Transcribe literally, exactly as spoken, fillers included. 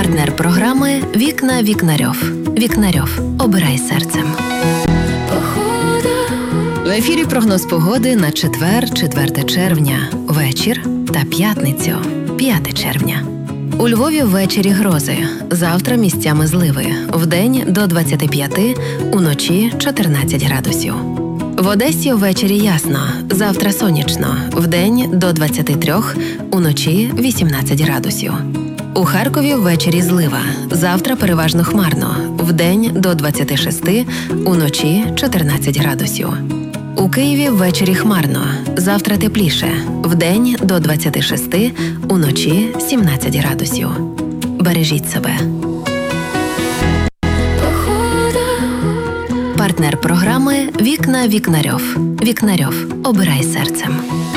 Партнер програми «Вікна Вікнарьов». Вікнарьов. Обирай серцем. В ефірі прогноз погоди на четвер, четверте червня, вечір та п'ятницю, п'яте червня. У Львові ввечері грози, завтра місцями зливи, вдень до двадцяти п'яти, уночі чотирнадцять градусів. В Одесі ввечері ясно, завтра сонячно, вдень до двадцяти трьох, уночі вісімнадцять градусів. У Харкові ввечері злива, завтра переважно хмарно, вдень до двадцяти шести, уночі чотирнадцять градусів. У Києві ввечері хмарно, завтра тепліше, вдень до двадцяти шести, уночі сімнадцять градусів. Бережіть себе. Партнер програми «Вікна Вікнарьов». Вікнарьов. Обирай серцем.